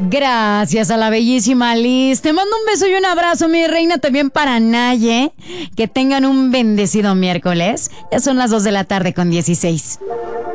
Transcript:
Gracias a la bellísima Liz. Te mando un beso y un abrazo, mi reina, también para Naye. Que tengan un bendecido miércoles. Ya son las 2 de la tarde con 16.